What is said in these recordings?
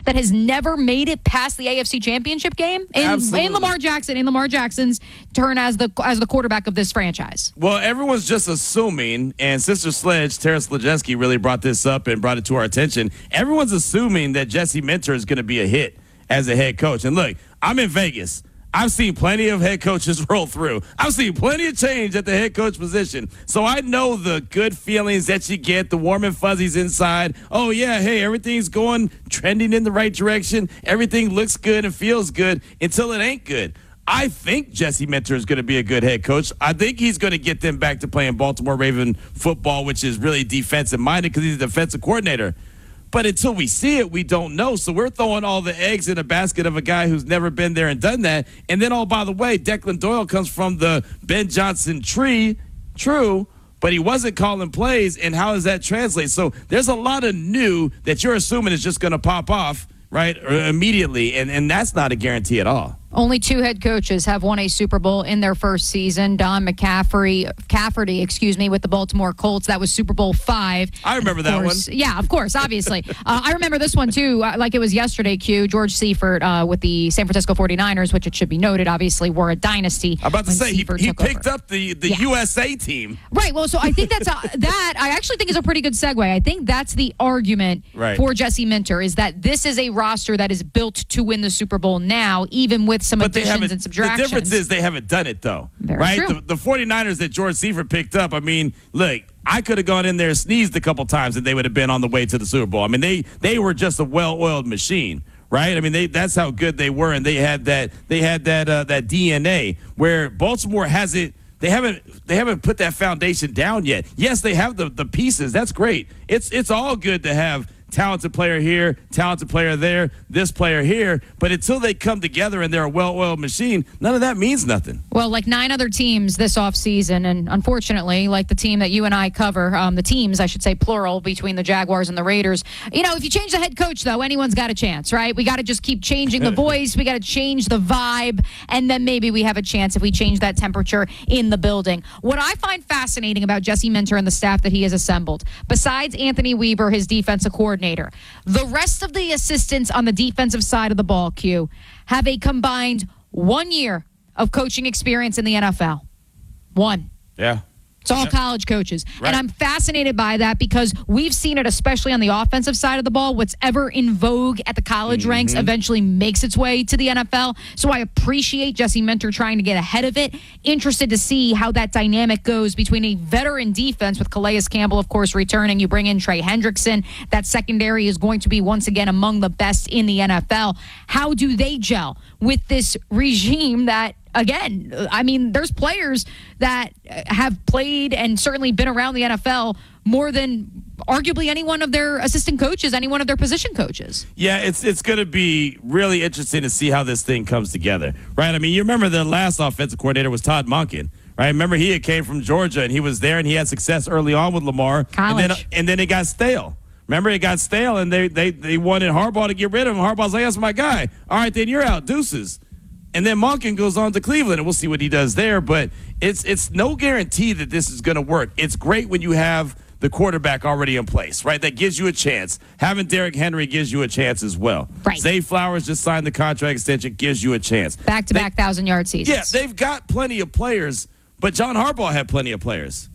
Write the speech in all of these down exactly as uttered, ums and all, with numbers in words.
that has never made it past the A F C Championship game in, in Lamar Jackson, in Lamar Jackson's turn as the as the quarterback of this franchise. Well, everyone's just assuming, and Sister Sledge, Tara Slajewski, really brought this up and brought it to our attention. Everyone's assuming that Jesse Minter is going to be a hit as a head coach. And look, I'm in Vegas. I've seen plenty of head coaches roll through. I've seen plenty of change at the head coach position. So I know the good feelings that you get, the warm and fuzzies inside. Oh, yeah, hey, everything's going, trending in the right direction. Everything looks good and feels good until it ain't good. I think Jesse Minter is going to be a good head coach. I think he's going to get them back to playing Baltimore Raven football, which is really defensive-minded because he's a defensive coordinator. But until we see it, we don't know. So we're throwing all the eggs in a basket of a guy who's never been there and done that. And then, oh, by the way, Declan Doyle comes from the Ben Johnson tree. True, but he wasn't calling plays. And how does that translate? So there's a lot of new that you're assuming is just going to pop off, right, or immediately. And, and that's not a guarantee at all. Only two head coaches have won a Super Bowl in their first season. Don McCaffrey, Cafferty, excuse me, with the Baltimore Colts. That was Super Bowl five. I remember that course, one. Yeah, of course, obviously. uh, I remember this one, too, uh, like it was yesterday, Q. George Seifert uh, with the San Francisco forty-niners, which it should be noted, obviously, were a dynasty. I'm about to say, he, he picked over. up the, the yeah. U S A team. Right, well, so I think that's a, that, I actually think is a pretty good segue. I think that's the argument right. for Jesse Minter, is that this is a roster that is built to win the Super Bowl now, even with some but additions and subtractions. The difference is they haven't done it, though. Very right? true. The, the forty-niners that George Seifert picked up, I mean, look, I could have gone in there and sneezed a couple times and they would have been on the way to the Super Bowl. I mean, they they were just a well-oiled machine, right? I mean, they that's how good they were, and they had that they had that uh, that D N A where Baltimore hasn't they haven't they haven't put that foundation down yet. Yes, they have the the pieces. That's great. It's it's all good to have talented player here, talented player there, this player here. But until they come together and they're a well-oiled machine, none of that means nothing. Well, like nine other teams this offseason, and unfortunately, like the team that you and I cover, um, the teams, I should say plural, between the Jaguars and the Raiders. You know, if you change the head coach, though, anyone's got a chance, right? We got to just keep changing the voice. We got to change the vibe. And then maybe we have a chance if we change that temperature in the building. What I find fascinating about Jesse Minter and the staff that he has assembled, besides Anthony Weaver, his defensive coordinator, the rest of the assistants on the defensive side of the ball, Q, have a combined one year of coaching experience in the N F L. One. Yeah. It's all college coaches. Right. And I'm fascinated by that because we've seen it, especially on the offensive side of the ball. What's ever in vogue at the college mm-hmm. ranks eventually makes its way to the N F L. So I appreciate Jesse Minter trying to get ahead of it. Interested to see how that dynamic goes between a veteran defense with Calais Campbell, of course, returning. You bring in Trey Hendrickson. That secondary is going to be once again among the best in the N F L. How do they gel with this regime that, again, I mean, there's players that have played and certainly been around the N F L more than arguably any one of their assistant coaches, any one of their position coaches. Yeah, it's it's going to be really interesting to see how this thing comes together, right? I mean, you remember the last offensive coordinator was Todd Monken, right? Remember he had came from Georgia, and he was there, and he had success early on with Lamar. College. And then, and then it got stale. Remember, it got stale, and they, they, they wanted Harbaugh to get rid of him. Harbaugh's like, that's my guy. All right, then you're out. Deuces. And then Monken goes on to Cleveland, and we'll see what he does there. But it's it's no guarantee that this is going to work. It's great when you have the quarterback already in place, right? That gives you a chance. Having Derrick Henry gives you a chance as well. Right. Zay Flowers just signed the contract extension, gives you a chance. Back-to-back thousand-yard seasons. Yeah, they've got plenty of players, but John Harbaugh had plenty of players.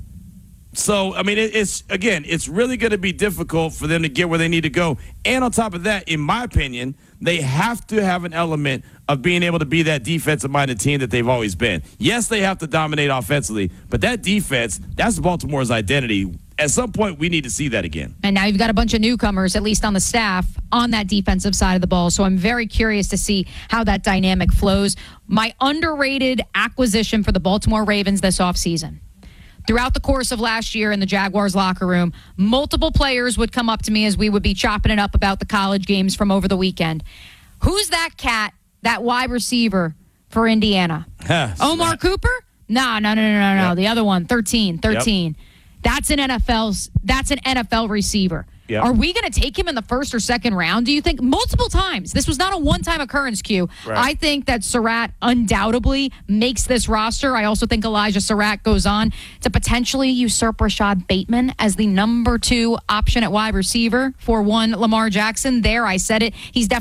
So, I mean, it, it's, again, it's really going to be difficult for them to get where they need to go. And on top of that, in my opinion, they have to have an element of being able to be that defensive-minded team that they've always been. Yes, they have to dominate offensively, but that defense, that's Baltimore's identity. At some point, we need to see that again. And now you've got a bunch of newcomers, at least on the staff, on that defensive side of the ball. So I'm very curious to see how that dynamic flows. My underrated acquisition for the Baltimore Ravens this offseason. Throughout the course of last year in the Jaguars locker room, multiple players would come up to me as we would be chopping it up about the college games from over the weekend. Who's that cat, that wide receiver for Indiana? Omar Cooper? No, no, no, no, no, no. Yep. The other one, thirteen, thirteen. Yep. That's an N F L's, that's an N F L receiver. Yep. Are we going to take him in the first or second round, do you think? Multiple times. This was not a one-time occurrence, Q. Right. I think that Surratt undoubtedly makes this roster. I also think Elijah Surratt goes on to potentially usurp Rashad Bateman as the number two option at wide receiver for one Lamar Jackson. There, I said it. He's definitely